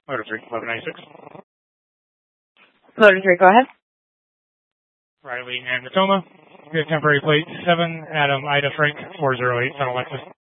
Motor 3, 1196. Motor 3, go ahead. Riley and Matoma. Good temporary plate 7, Adam Ida Frank 408, Tunnel Lexus.